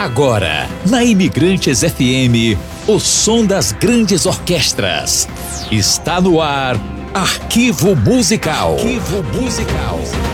Agora, na Imigrantes FM, o som das grandes orquestras. Está no ar, Arquivo Musical. Arquivo Musical.